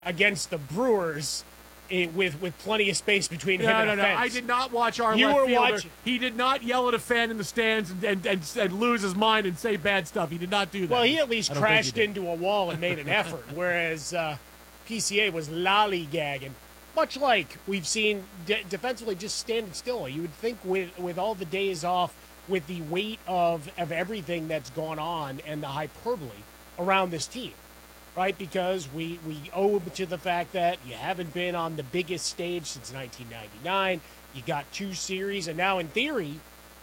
against the Brewers with plenty of space between him and No. fence. I did not watch our You left were fielder. watching. He did not yell at a fan in the stands and lose his mind and say bad stuff. He did not do that. Well, he at least I don't think crashed he did. into a wall and made an effort, whereas PCA was lollygagging. Much like we've seen defensively just standing still. You would think with all the days off, with the weight of everything that's gone on and the hyperbole around this team, right? Because we owe to the fact that you haven't been on the biggest stage since 1999. You got 2 series, and now in theory,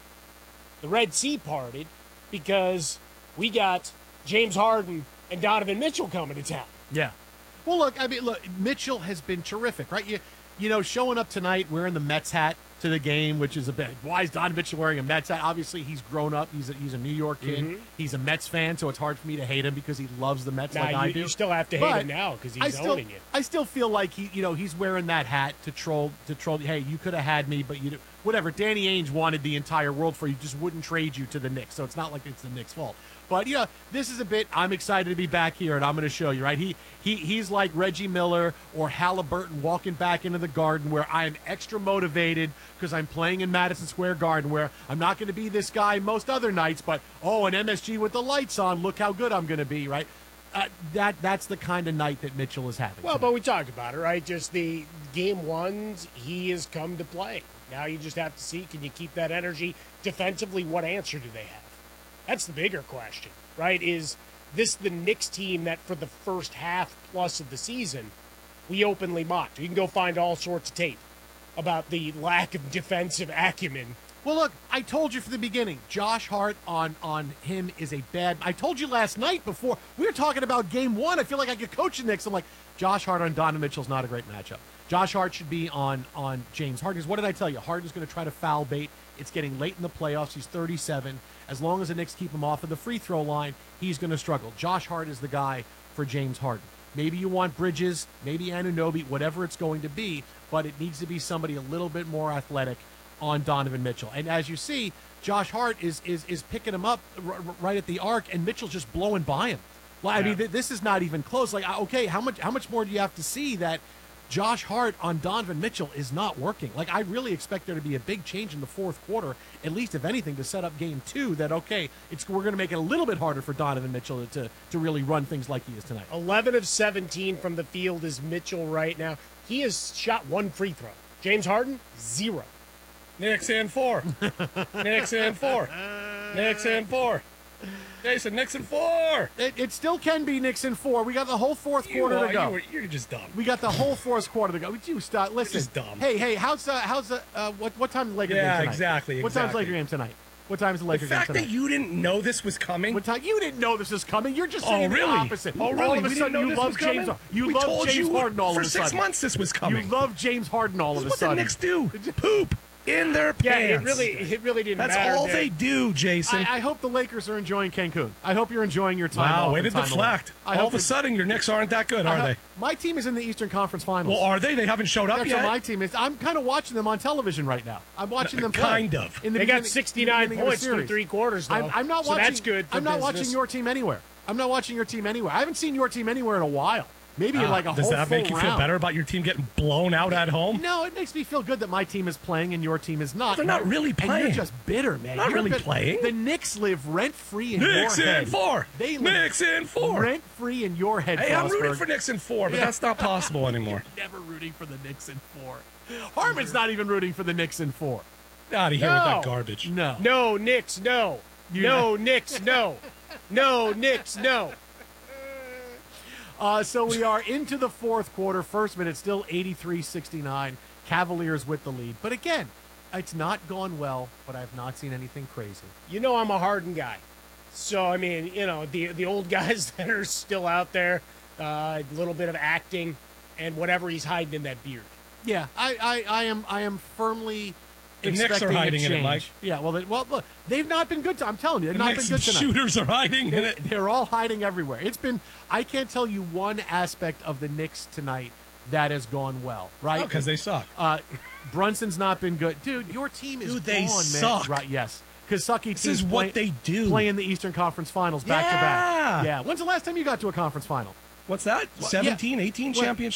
the Red Sea parted because we got James Harden and Donovan Mitchell coming to town. Yeah. Well, look, Mitchell has been terrific, right? You know, showing up tonight wearing the Mets hat to the game, which is a bit. Why is Donovan Mitchell wearing a Mets hat? Obviously, he's grown up. He's a New York kid. Mm-hmm. He's a Mets fan, so it's hard for me to hate him because he loves the Mets like Now, I do. you still have to hate him now because he's owning it. I still feel like he's wearing that hat to troll. Hey, you could have had me, but whatever. Danny Ainge wanted the entire world for you, just wouldn't trade you to the Knicks. So it's not like it's the Knicks' fault. But this is a bit. I'm excited to be back here, and I'm going to show you. Right, he's like Reggie Miller or Halliburton walking back into the Garden, where I am extra motivated because I'm playing in Madison Square Garden, where I'm not going to be this guy most other nights. But an MSG with the lights on, look how good I'm going to be. Right, that's the kind of night that Mitchell is having. Well, but we talked about it, right? Just the game ones, he has come to play. Now you just have to see, can you keep that energy defensively? What answer do they have? That's the bigger question, right? Is this the Knicks team that for the first half plus of the season we openly mocked? You can go find all sorts of tape about the lack of defensive acumen. Well, look, I told you from the beginning, Josh Hart on him is a bad. I told you last night before we were talking about game 1. I feel like I could coach the Knicks. I'm like, Josh Hart on Donovan Mitchell's not a great matchup. Josh Hart should be on James Harden. Because what did I tell you? Harden's going to try to foul bait. It's getting late in the playoffs. He's 37. As long as the Knicks keep him off of the free throw line, he's going to struggle. Josh Hart is the guy for James Harden. Maybe you want Bridges, maybe Anunoby, whatever it's going to be, but it needs to be somebody a little bit more athletic on Donovan Mitchell. And as you see, Josh Hart is picking him up right at the arc, and Mitchell's just blowing by him. Well, I mean, this is not even close. Like, okay, how much more do you have to see that Josh Hart on Donovan Mitchell is not working? Like, I really expect there to be a big change in the fourth quarter, at least if anything, to set up game 2 that, okay, we're going to make it a little bit harder for Donovan Mitchell to really run things like he is tonight. 11 of 17 from the field is Mitchell right now. He has shot 1 free throw. James Harden, 0. Knicks in 4. Knicks in 4. Knicks in 4. Jason, Knicks in 4. It still can be Knicks in 4. We got the whole fourth quarter to go. You're just dumb. We got the whole fourth quarter to go. Would you stop? Listen. You're just dumb. Hey, how's what time is the Laker game tonight? Exactly. What time is the Laker game tonight? What time is the Laker The game fact tonight? that you didn't know this was coming. What time? You didn't know this was coming. You're just saying the opposite. Oh, really? All of a We didn't sudden, know you this love was coming? James. You We love told James you Harden all of a for sudden. 6 months this was coming. You love James Harden all of a This is sudden. what the Knicks do. Poop in their Yeah, pants. it really didn't That's matter. all that- they do, Jason. I hope the Lakers are enjoying Cancun. I hope you're enjoying your time off. Wow, way to and time deflect. away. All of a sudden, your Knicks aren't that good, are they? My team is in the Eastern Conference Finals. Well, are they? They haven't showed up That's yet? what my team is. I'm kind of watching them on television right now. I'm watching them play. Kind of. In the They got beginning- 69 beginning of the points through series. 3 quarters, though. I'm not so watching. that's good for I'm not business. watching your team anywhere. I'm not watching your team anywhere. I haven't seen your team anywhere in a while. Maybe in like a Does whole that make you full feel round. better about your team getting blown out at home? No, it makes me feel good that my team is playing and your team is not. They're not really And playing. you're just bitter, man. Not You're really playing. The Knicks live rent free in Knicks your head. in 4. They live Knicks in 4. rent free in your head. Hey, I'm rooting Frostberg. for Knicks in 4, but Yeah. that's not possible anymore. Never rooting for the Knicks in 4. Harmon's not even rooting for the Knicks in 4. Out of here with No. that garbage. No. No, Knicks, no. No, Knicks, no. No, Knicks, no. So we are into the fourth quarter. First minute, still 83-69. Cavaliers with the lead. But again, it's not gone well, but I've not seen anything crazy. You know I'm a Harden guy. So, I mean, you know, the old guys that are still out there, a little bit of acting and whatever he's hiding in that beard. Yeah, I am firmly The Knicks are expecting a hiding in it, change. Mike. Yeah, well, look, they've not been good. I'm telling you, they've The not Knicks been good tonight. shooters are hiding in it. They're all hiding everywhere. It's been, I can't tell you one aspect of the Knicks tonight that has gone well, right? Because they suck. Brunson's not been good. Dude, your team is Dude, they gone, man. suck. Right, yes. Because sucky This teams is what they do. play in the Eastern Conference Finals back to back. Yeah. Yeah. When's the last time you got to a conference final? What's that? Well, 17, 18 Well, championships?